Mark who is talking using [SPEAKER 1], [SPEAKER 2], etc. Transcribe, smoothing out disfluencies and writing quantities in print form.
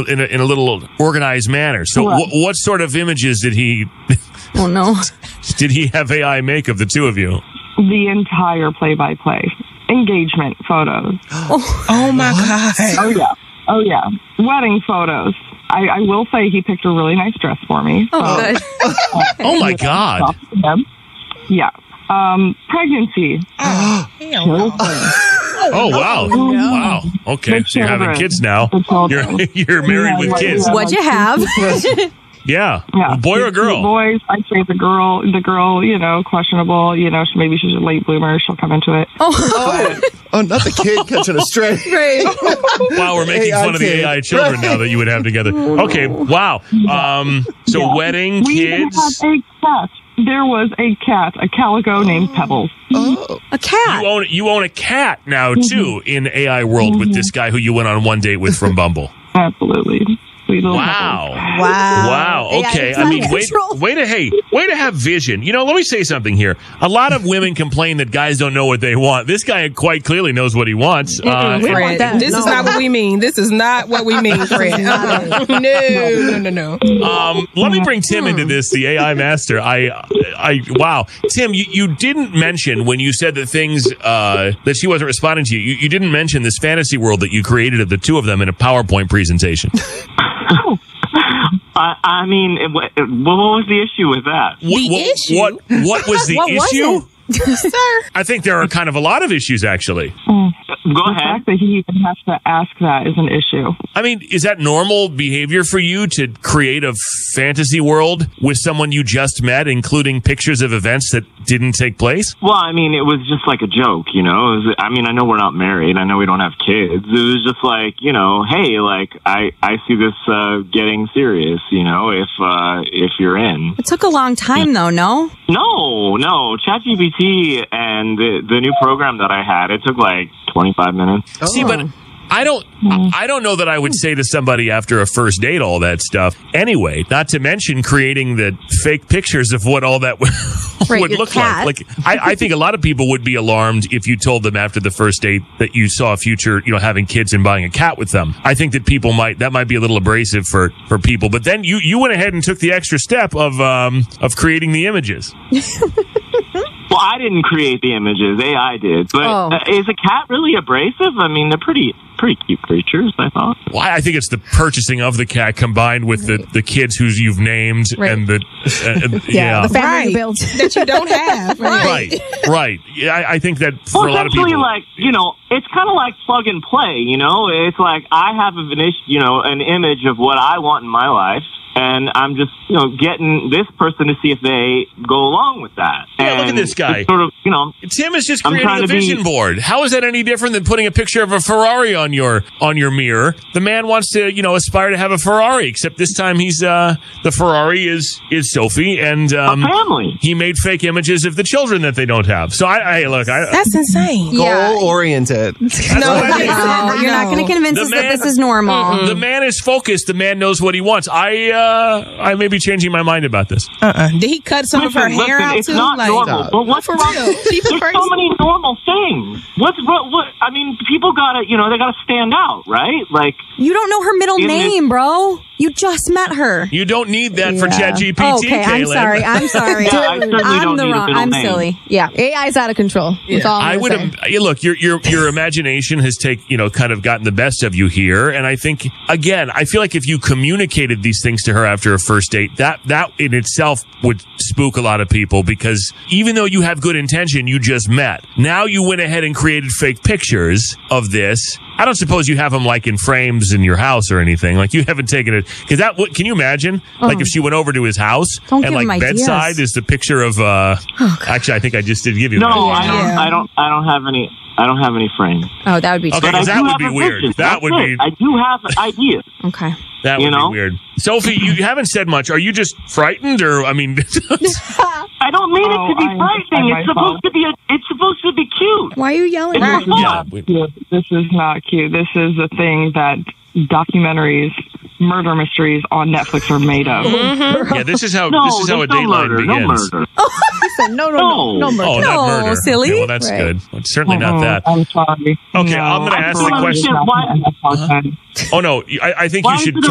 [SPEAKER 1] a little organized manner. So what sort of images did he?
[SPEAKER 2] Oh no!
[SPEAKER 1] Did he have AI make of the two of you?
[SPEAKER 3] The entire play-by-play engagement photos.
[SPEAKER 4] Oh my God!
[SPEAKER 3] Oh yeah, wedding photos. I will say he picked a really nice dress for me.
[SPEAKER 2] Good.
[SPEAKER 1] Oh my God!
[SPEAKER 3] Yeah. Pregnancy.
[SPEAKER 1] Oh wow! Wow. Okay, so you're having kids now. You're married with kids.
[SPEAKER 2] What'd you have?
[SPEAKER 1] Yeah. Boy or girl?
[SPEAKER 3] Boys. I'd say the girl, questionable. Maybe she's a late bloomer. She'll come into it.
[SPEAKER 5] Oh, not the kid catching a stray.
[SPEAKER 2] Right.
[SPEAKER 1] Wow, we're making fun of the AI children now that you would have together. Okay, wow. So wedding,
[SPEAKER 3] We
[SPEAKER 1] kids.
[SPEAKER 3] had a cat. There was a cat, a calico named Pebbles.
[SPEAKER 2] A cat.
[SPEAKER 1] You own a cat now too in AI world with this guy who you went on one date with from Bumble.
[SPEAKER 3] Absolutely. Sweet little
[SPEAKER 1] Wow. Okay. I mean, way to have vision. Let me say something here. A lot of women complain that guys don't know what they want. This guy quite clearly knows what he wants.
[SPEAKER 4] Fred, this is not what we mean. This is not what we mean, Fred. No.
[SPEAKER 1] Let me bring Tim into this, the AI master. Wow. Tim, you didn't mention when you said the things that she wasn't responding to you didn't mention this fantasy world that you created of the two of them in a PowerPoint presentation.
[SPEAKER 6] I mean, what was the issue with that?
[SPEAKER 1] What was the issue?
[SPEAKER 4] Sir.
[SPEAKER 1] I think there are kind of a lot of issues, actually.
[SPEAKER 6] Go
[SPEAKER 3] The
[SPEAKER 6] ahead.
[SPEAKER 3] fact that he even has to ask that is an issue.
[SPEAKER 1] I mean, is that normal behavior for you to create a fantasy world with someone you just met, including pictures of events that didn't take place?
[SPEAKER 6] Well, I mean, it was just like a joke, I know we're not married. I know we don't have kids. It was just like, hey, like, I see this getting serious, if you're in.
[SPEAKER 2] It took a long time, though, no?
[SPEAKER 6] No. ChatGPT and the new program that I had, it took like 25 minutes.
[SPEAKER 1] See, but I don't know that I would say to somebody after a first date all that stuff. Anyway, not to mention creating the fake pictures of what all that would look
[SPEAKER 2] cat.
[SPEAKER 1] like. I think a lot of people would be alarmed if you told them after the first date that you saw a future, having kids and buying a cat with them. I think that that might be a little abrasive for people. But then you went ahead and took the extra step of creating the images.
[SPEAKER 6] Well, I didn't create the images. AI did. But is a cat really abrasive? I mean, they're pretty cute creatures, I thought.
[SPEAKER 1] Well, I think it's the purchasing of the cat combined with the kids who you've named and the
[SPEAKER 2] the family you built
[SPEAKER 4] that you don't have.
[SPEAKER 1] Right. Yeah, I think that for a lot of people,
[SPEAKER 6] like, it's kind of like plug and play. It's like I have an image of what I want in my life. And I'm just, getting this person to see if they go along with that.
[SPEAKER 1] Yeah, look at this guy.
[SPEAKER 6] Sort of,
[SPEAKER 1] Tim is just creating a vision board. How is that any different than putting a picture of a Ferrari on your mirror? The man wants to, aspire to have a Ferrari, except this time the Ferrari is Sophie, and
[SPEAKER 6] a family.
[SPEAKER 1] He made fake images of the children that they don't have. So
[SPEAKER 4] that's insane.
[SPEAKER 5] Goal oriented.
[SPEAKER 2] No, you're not going to convince us that this is normal.
[SPEAKER 1] The man is focused. The man knows what he wants. I may be changing my mind about this.
[SPEAKER 4] Did he cut some of her hair out
[SPEAKER 6] it's
[SPEAKER 4] too?
[SPEAKER 6] Not normal. But what's
[SPEAKER 4] for
[SPEAKER 6] wrong?
[SPEAKER 4] real?
[SPEAKER 6] There's so many normal things. What? I mean, people gotta, they gotta stand out, right? Like,
[SPEAKER 2] you don't know her middle name, bro. You just met her.
[SPEAKER 1] You don't need that for ChatGPT.
[SPEAKER 2] Okay,
[SPEAKER 1] Kaylin.
[SPEAKER 2] I'm sorry.
[SPEAKER 6] Yeah, I certainly don't need a middle
[SPEAKER 2] I'm
[SPEAKER 6] name.
[SPEAKER 2] silly. Yeah,
[SPEAKER 7] AI's out of control. That's all I'm gonna say.
[SPEAKER 1] Look, your imagination has kind of gotten the best of you here, and I think again, I feel like if you communicated these things to her after a first date, that in itself would spook a lot of people, because even though you have good intention, you just met. Now you went ahead and created fake pictures of this. I don't suppose you have them like in frames in your house or anything. Like you haven't taken it, because can you imagine? Like if she went over to his house
[SPEAKER 2] Don't
[SPEAKER 1] and
[SPEAKER 2] give him
[SPEAKER 1] like
[SPEAKER 2] ideas.
[SPEAKER 1] bedside is the picture of. Actually, I think I just did give you.
[SPEAKER 6] No,
[SPEAKER 1] that.
[SPEAKER 6] I don't have any. I don't have any frames.
[SPEAKER 2] Oh, that would be
[SPEAKER 1] Okay,
[SPEAKER 2] true.
[SPEAKER 1] because
[SPEAKER 6] I
[SPEAKER 1] that
[SPEAKER 6] do
[SPEAKER 1] would
[SPEAKER 6] have
[SPEAKER 1] be
[SPEAKER 6] a
[SPEAKER 1] weird.
[SPEAKER 6] vision.
[SPEAKER 1] That would be.
[SPEAKER 6] I do have ideas.
[SPEAKER 2] Okay.
[SPEAKER 1] That would be weird. Sophie, you haven't said much. Are you just frightened, or I mean?
[SPEAKER 6] I don't mean it to be frightening. It's supposed to be cute.
[SPEAKER 2] Why are you yelling?
[SPEAKER 6] It's
[SPEAKER 1] Yeah,
[SPEAKER 3] This is not cute. This is the thing that documentaries, murder mysteries on Netflix are made of.
[SPEAKER 1] yeah. This is how
[SPEAKER 6] No,
[SPEAKER 1] a
[SPEAKER 6] there's no
[SPEAKER 1] Dateline
[SPEAKER 6] murder.
[SPEAKER 1] begins.
[SPEAKER 6] No murder.
[SPEAKER 7] He said, no murder.
[SPEAKER 1] Oh, not
[SPEAKER 2] No,
[SPEAKER 1] murder.
[SPEAKER 2] silly.
[SPEAKER 1] Okay, well, that's good. Well, it's certainly not that.
[SPEAKER 3] I'm sorry.
[SPEAKER 1] Okay,
[SPEAKER 3] No,
[SPEAKER 1] I'm going to ask
[SPEAKER 6] don't
[SPEAKER 1] the question.
[SPEAKER 6] understand why-
[SPEAKER 1] Oh no, I think you should.